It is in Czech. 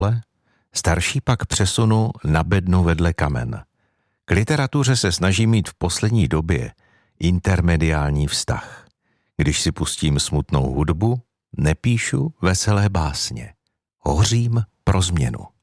starší pak přesunu na bednu vedle kamen. K literatuře se snažím mít v poslední době intermediální vztah. Když si pustím smutnou hudbu, nepíšu veselé básně. Hořím pro změnu.